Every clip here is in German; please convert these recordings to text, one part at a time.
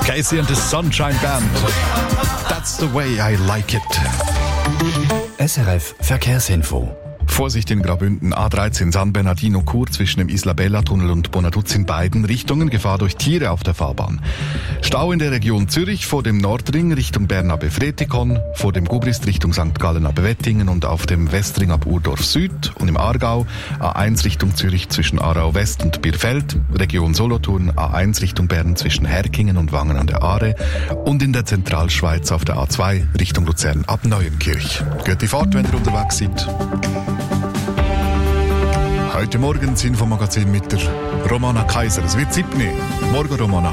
Casey and the Sunshine Band. That's the way I like it. SRF Verkehrsinfo. Vorsicht in Graubünden, A13 San Bernardino-Chur zwischen dem Isla-Bella-Tunnel und Bonaduz in beiden Richtungen, Gefahr durch Tiere auf der Fahrbahn. Stau in der Region Zürich vor dem Nordring Richtung Bern-Abe-Fretikon, vor dem Gubrist Richtung St. Gallen-Abe-Wettingen und auf dem Westring ab Urdorf Süd und im Aargau A1 Richtung Zürich zwischen Aarau West und Bierfeld, Region Solothurn A1 Richtung Bern zwischen Herkingen und Wangen an der Aare und in der Zentralschweiz auf der A2 Richtung Luzern ab Neuenkirch. Geht die Fahrt, wenn ihr unterwegs seid. Heute Morgen das Infomagazin mit der Romana Kaiser. Es wird 7. Morgen, Romana.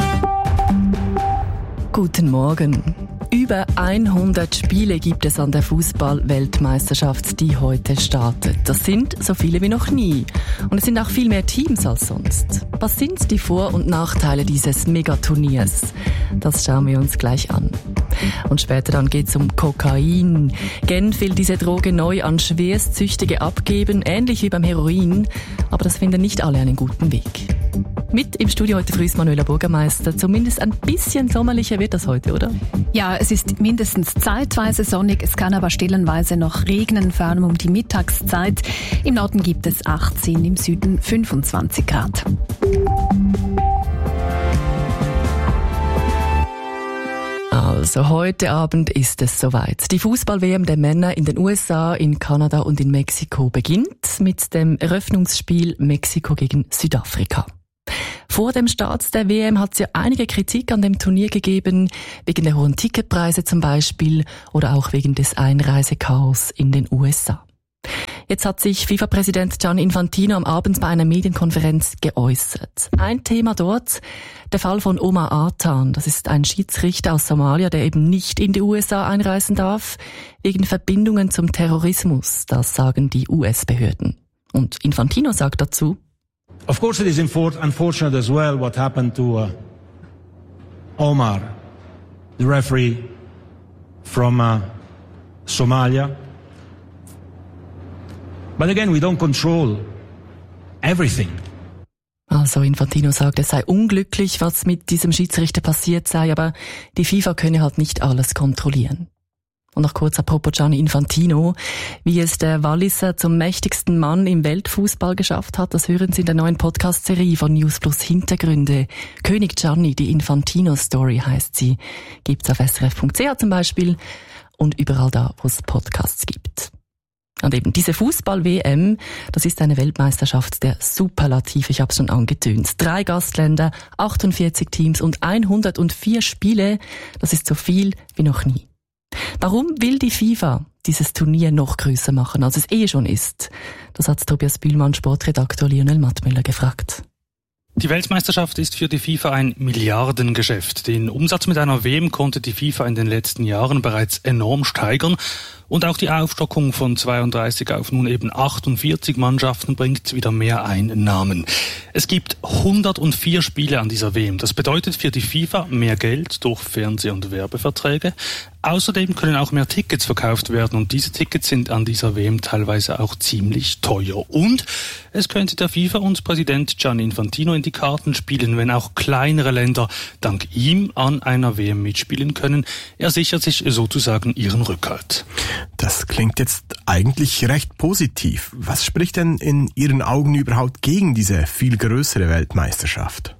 Guten Morgen. Über 100 Spiele gibt es an der Fußball-Weltmeisterschaft, die heute startet. Das sind so viele wie noch nie. Und es sind auch viel mehr Teams als sonst. Was sind die Vor- und Nachteile dieses Megaturniers? Das schauen wir uns gleich an. Und später dann geht's um Kokain. Genf will diese Droge neu an Schwerstsüchtige abgeben, ähnlich wie beim Heroin. Aber das finden nicht alle einen guten Weg. Mit im Studio heute früh ist Manuela Bürgermeister. Zumindest ein bisschen sommerlicher wird das heute, oder? Ja, es ist mindestens zeitweise sonnig. Es kann aber stellenweise noch regnen, vor allem um die Mittagszeit. Im Norden gibt es 18, im Süden 25 Grad. Also heute Abend ist es soweit. Die Fußball-WM der Männer in den USA, in Kanada und in Mexiko beginnt mit dem Eröffnungsspiel Mexiko gegen Südafrika. Vor dem Start der WM hat es ja einige Kritik an dem Turnier gegeben, wegen der hohen Ticketpreise zum Beispiel oder auch wegen des Einreisechaos in den USA. Jetzt hat sich FIFA-Präsident Gianni Infantino am Abend bei einer Medienkonferenz geäußert. Ein Thema dort, der Fall von Omar Atan. Das ist ein Schiedsrichter aus Somalia, der eben nicht in die USA einreisen darf, wegen Verbindungen zum Terrorismus. Das sagen die US-Behörden. Und Infantino sagt dazu: Of course, it is unfortunate as well what happened to Omar, the referee from Somalia. But again, we don't control everything. Also Infantino sagt, es sei unglücklich, was mit diesem Schiedsrichter passiert sei, aber die FIFA könne halt nicht alles kontrollieren. Und noch kurz apropos Gianni Infantino, wie es der Walliser zum mächtigsten Mann im Weltfußball geschafft hat, das hören Sie in der neuen Podcast-Serie von News Plus Hintergründe. König Gianni, die Infantino-Story heißt sie. Gibt's auf srf.ch zum Beispiel und überall da, wo es Podcasts gibt. Und eben diese Fußball-WM, das ist eine Weltmeisterschaft der Superlative, ich habe es schon angetönt. 3 Gastländer, 48 Teams und 104 Spiele, das ist so viel wie noch nie. Warum will die FIFA dieses Turnier noch größer machen, als es schon ist? Das hat Tobias Bühlmann, Sportredaktor Lionel Mattmüller gefragt. Die Weltmeisterschaft ist für die FIFA ein Milliardengeschäft. Den Umsatz mit einer WM konnte die FIFA in den letzten Jahren bereits enorm steigern. Und auch die Aufstockung von 32 auf nun eben 48 Mannschaften bringt wieder mehr Einnahmen. Es gibt 104 Spiele an dieser WM. Das bedeutet für die FIFA mehr Geld durch Fernseh- und Werbeverträge. Außerdem können auch mehr Tickets verkauft werden und diese Tickets sind an dieser WM teilweise auch ziemlich teuer. Und es könnte der FIFA und Präsident Gianni Infantino in die Karten spielen, wenn auch kleinere Länder dank ihm an einer WM mitspielen können. Er sichert sich sozusagen ihren Rückhalt. Das klingt jetzt eigentlich recht positiv. Was spricht denn in Ihren Augen überhaupt gegen diese viel größere Weltmeisterschaft?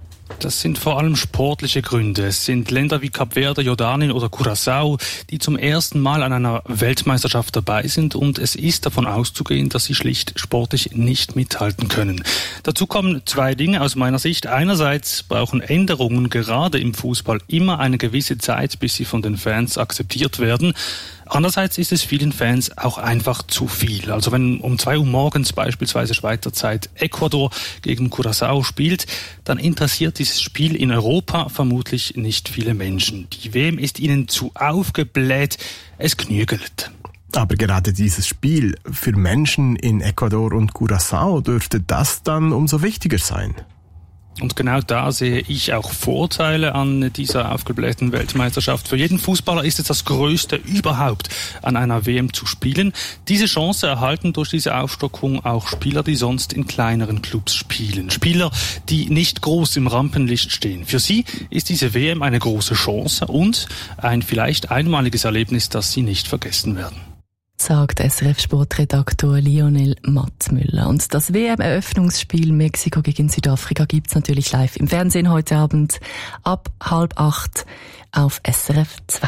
Das sind vor allem sportliche Gründe. Es sind Länder wie Kap Verde, Jordanien oder Curaçao, die zum ersten Mal an einer Weltmeisterschaft dabei sind und es ist davon auszugehen, dass sie schlicht sportlich nicht mithalten können. Dazu kommen 2 Dinge aus meiner Sicht. Einerseits brauchen Änderungen gerade im Fußball immer eine gewisse Zeit, bis sie von den Fans akzeptiert werden. Andererseits ist es vielen Fans auch einfach zu viel. Also wenn um 2 Uhr morgens beispielsweise Schweizer Zeit Ecuador gegen Curaçao spielt, dann interessiert dieses Spiel in Europa vermutlich nicht viele Menschen. Die WM ist ihnen zu aufgebläht, es knügelt. Aber gerade dieses Spiel für Menschen in Ecuador und Curaçao dürfte das dann umso wichtiger sein. Und genau da sehe ich auch Vorteile an dieser aufgeblähten Weltmeisterschaft. Für jeden Fußballer ist es das Größte überhaupt, an einer WM zu spielen. Diese Chance erhalten durch diese Aufstockung auch Spieler, die sonst in kleineren Clubs spielen. Spieler, die nicht groß im Rampenlicht stehen. Für sie ist diese WM eine große Chance und ein vielleicht einmaliges Erlebnis, das sie nicht vergessen werden. Sagt SRF-Sportredaktor Lionel Matzmüller. Und das WM-Eröffnungsspiel Mexiko gegen Südafrika gibt's natürlich live im Fernsehen heute Abend ab 7:30 auf SRF 2.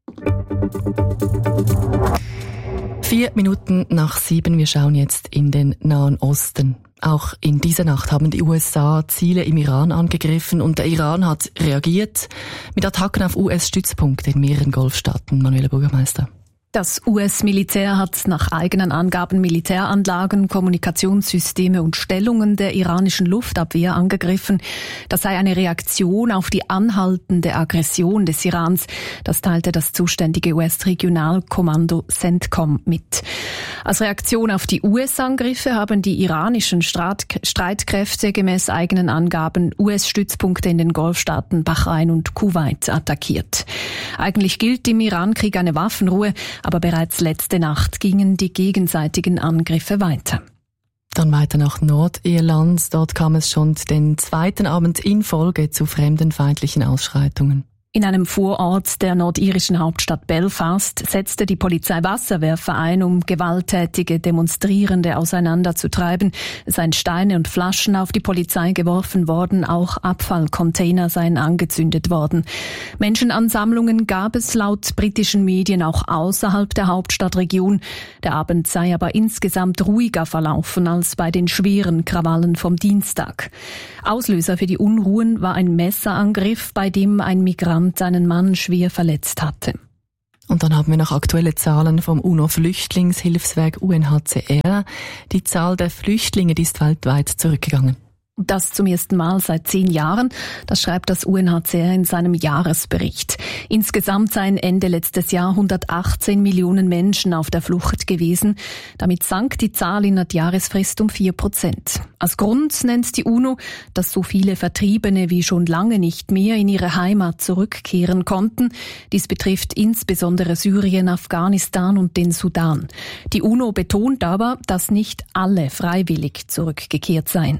4 Minuten nach 7, wir schauen jetzt in den Nahen Osten. Auch in dieser Nacht haben die USA Ziele im Iran angegriffen und der Iran hat reagiert mit Attacken auf US-Stützpunkte in mehreren Golfstaaten. Manuela Bürgermeister. Das US-Militär hat nach eigenen Angaben Militäranlagen, Kommunikationssysteme und Stellungen der iranischen Luftabwehr angegriffen. Das sei eine Reaktion auf die anhaltende Aggression des Irans. Das teilte das zuständige US-Regionalkommando CENTCOM mit. Als Reaktion auf die US-Angriffe haben die iranischen Streitkräfte gemäß eigenen Angaben US-Stützpunkte in den Golfstaaten Bahrain und Kuwait attackiert. Eigentlich gilt im Iran-Krieg eine Waffenruhe, aber bereits letzte Nacht gingen die gegenseitigen Angriffe weiter. Dann weiter nach Nordirland. Dort kam es schon den zweiten Abend in Folge zu fremdenfeindlichen Ausschreitungen. In einem Vorort der nordirischen Hauptstadt Belfast setzte die Polizei Wasserwerfer ein, um gewalttätige Demonstrierende auseinanderzutreiben. Es seien Steine und Flaschen auf die Polizei geworfen worden, auch Abfallcontainer seien angezündet worden. Menschenansammlungen gab es laut britischen Medien auch außerhalb der Hauptstadtregion. Der Abend sei aber insgesamt ruhiger verlaufen als bei den schweren Krawallen vom Dienstag. Auslöser für die Unruhen war ein Messerangriff, bei dem ein Migrant einen Mann schwer verletzt hatte. Und dann haben wir noch aktuelle Zahlen vom UNO-Flüchtlingshilfswerk UNHCR. Die Zahl der Flüchtlinge, die ist weltweit zurückgegangen. Das zum ersten Mal seit 10 Jahren, das schreibt das UNHCR in seinem Jahresbericht. Insgesamt seien Ende letztes Jahr 118 Millionen Menschen auf der Flucht gewesen. Damit sank die Zahl in der Jahresfrist um 4%. Als Grund nennt die UNO, dass so viele Vertriebene wie schon lange nicht mehr in ihre Heimat zurückkehren konnten. Dies betrifft insbesondere Syrien, Afghanistan und den Sudan. Die UNO betont aber, dass nicht alle freiwillig zurückgekehrt seien.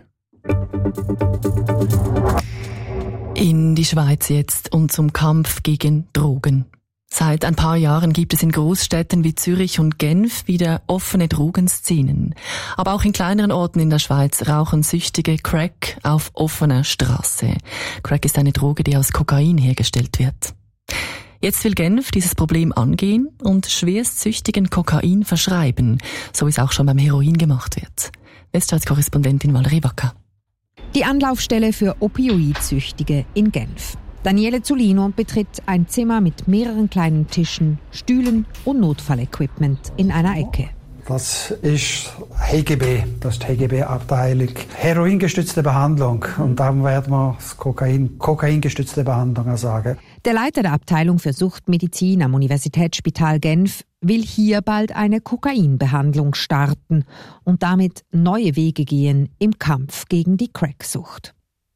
In die Schweiz jetzt und zum Kampf gegen Drogen. Seit ein paar Jahren gibt es in Großstädten wie Zürich und Genf wieder offene Drogenszenen. Aber auch in kleineren Orten in der Schweiz rauchen Süchtige Crack auf offener Straße. Crack ist eine Droge, die aus Kokain hergestellt wird. Jetzt will Genf dieses Problem angehen und Schwerstsüchtigen Kokain verschreiben, so wie es auch schon beim Heroin gemacht wird. Westschweiz-Korrespondentin Valerie Wacker. Die Anlaufstelle für Opioidsüchtige in Genf. Daniele Zulino betritt ein Zimmer mit mehreren kleinen Tischen, Stühlen und Notfallequipment in einer Ecke. Das ist HGB, das ist die HGB-Abteilung. Heroingestützte Behandlung. Und darum werden wir das Kokaingestützte Behandlung sagen. Der Leiter der Abteilung für Suchtmedizin am Universitätsspital Genf will hier bald eine Kokainbehandlung starten und damit neue Wege gehen im Kampf gegen die Cracksucht.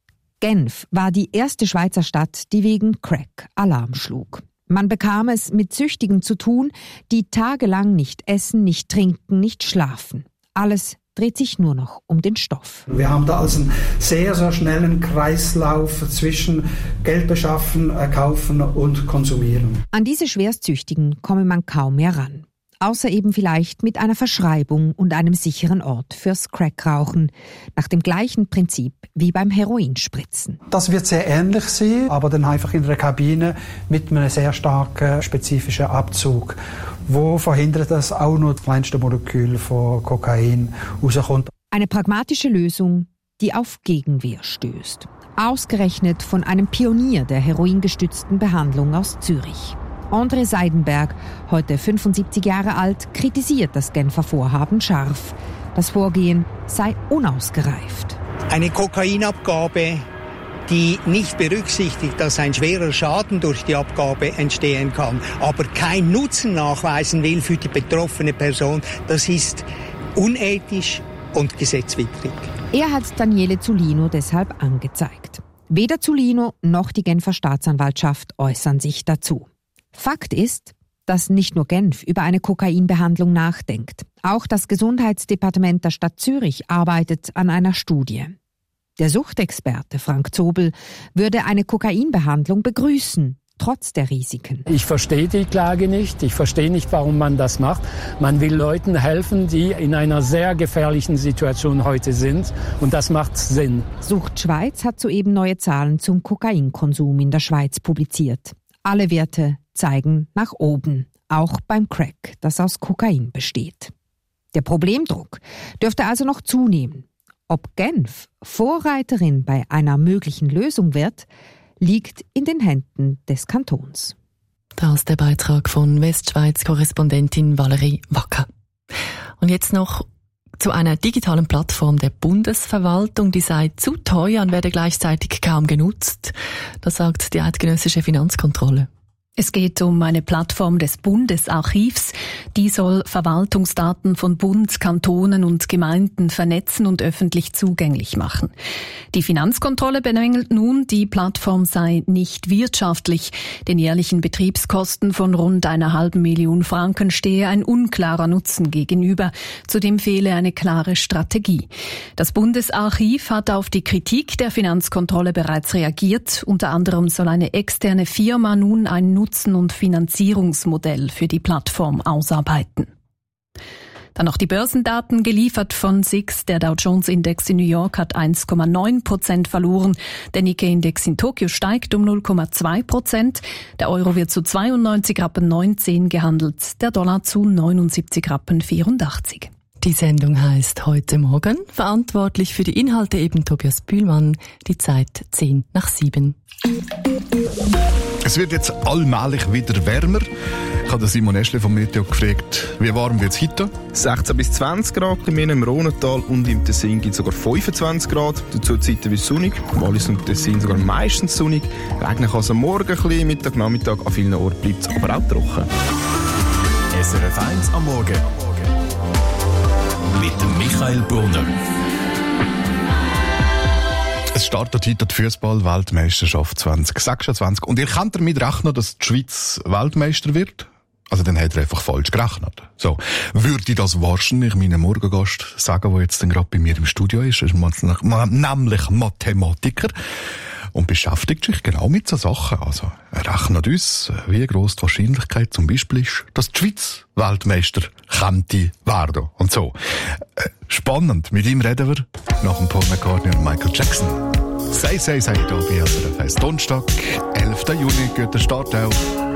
Genf war die erste Schweizer Stadt, die wegen Crack Alarm schlug. Man bekam es mit Süchtigen zu tun, die tagelang nicht essen, nicht trinken, nicht schlafen. Alles dreht sich nur noch um den Stoff. Wir haben da also einen sehr, sehr schnellen Kreislauf zwischen Geld beschaffen, kaufen und konsumieren. An diese Schwerstsüchtigen komme man kaum mehr ran. Außer eben vielleicht mit einer Verschreibung und einem sicheren Ort fürs Crackrauchen. Nach dem gleichen Prinzip wie beim Heroinspritzen. Das wird sehr ähnlich sein, aber dann einfach in der Kabine mit einem sehr starken spezifischen Abzug, wo verhindert, dass auch nur das kleinste Molekül von Kokain rauskommt. Eine pragmatische Lösung, die auf Gegenwehr stößt. Ausgerechnet von einem Pionier der heroingestützten Behandlung aus Zürich. André Seidenberg, heute 75 Jahre alt, kritisiert das Genfer Vorhaben scharf. Das Vorgehen sei unausgereift. Eine Kokainabgabe, die nicht berücksichtigt, dass ein schwerer Schaden durch die Abgabe entstehen kann, aber keinen Nutzen nachweisen will für die betroffene Person, das ist unethisch und gesetzwidrig. Er hat Daniele Zulino deshalb angezeigt. Weder Zulino noch die Genfer Staatsanwaltschaft äußern sich dazu. Fakt ist, dass nicht nur Genf über eine Kokainbehandlung nachdenkt. Auch das Gesundheitsdepartement der Stadt Zürich arbeitet an einer Studie. Der Suchtexperte Frank Zobel würde eine Kokainbehandlung begrüßen, trotz der Risiken. Ich verstehe die Klage nicht. Ich verstehe nicht, warum man das macht. Man will Leuten helfen, die in einer sehr gefährlichen Situation heute sind. Und das macht Sinn. Sucht Schweiz hat soeben neue Zahlen zum Kokainkonsum in der Schweiz publiziert. Alle Werte zeigen nach oben, auch beim Crack, das aus Kokain besteht. Der Problemdruck dürfte also noch zunehmen. Ob Genf Vorreiterin bei einer möglichen Lösung wird, liegt in den Händen des Kantons. Das ist der Beitrag von Westschweiz-Korrespondentin Valerie Wacker. Und jetzt noch zu einer digitalen Plattform der Bundesverwaltung, die sei zu teuer und werde gleichzeitig kaum genutzt. Das sagt die eidgenössische Finanzkontrolle. Es geht um eine Plattform des Bundesarchivs. Die soll Verwaltungsdaten von Bund, Kantonen und Gemeinden vernetzen und öffentlich zugänglich machen. Die Finanzkontrolle bemängelt nun, die Plattform sei nicht wirtschaftlich. Den jährlichen Betriebskosten von rund 500.000 Franken stehe ein unklarer Nutzen gegenüber. Zudem fehle eine klare Strategie. Das Bundesarchiv hat auf die Kritik der Finanzkontrolle bereits reagiert. Unter anderem soll eine externe Firma nun ein Nutzen- und Finanzierungsmodell für die Plattform ausarbeiten. Dann noch die Börsendaten geliefert von SIX. Der Dow-Jones-Index in New York hat 1,9% verloren. Der Nikkei-Index in Tokio steigt um 0,2%. Der Euro wird zu 92,19 Rappen gehandelt, der Dollar zu 79,84 Rappen. Die Sendung heisst «Heute Morgen». Verantwortlich für die Inhalte eben Tobias Bühlmann. Die Zeit 7:10. Es wird jetzt allmählich wieder wärmer. Ich habe Simon Eschle vom Meteo gefragt, wie warm wird es heute? 16 bis 20 Grad, im Rhonental und im Tessin gibt es sogar 25 Grad. Dazu zeitweise sonnig, im Wallis und Tessin sogar meistens sonnig. Regnen kann es am Morgen ein bisschen, Mittag, Nachmittag, an vielen Orten bleibt es aber auch trocken. SRF 1 am Morgen. Mit dem Michael Brunner. Es startet heute die Fußball-Weltmeisterschaft 2026. Und ihr könnt damit rechnen, dass die Schweiz Weltmeister wird? Also dann hat er einfach falsch gerechnet. So, würde das wahrscheinlich meinem Morgengast sagen, der jetzt gerade bei mir im Studio ist. Er ist nämlich Mathematiker und beschäftigt sich genau mit so Sachen. Also er rechnet uns, wie gross die Wahrscheinlichkeit zum Beispiel ist, dass die Schweiz Weltmeister könnte werden. Und so. Spannend. Mit ihm reden wir nach dem Paul McCartney und Michael Jackson. Sei, hier bei SRF 1. Donnerstag, 11. Juni, guter Start auch.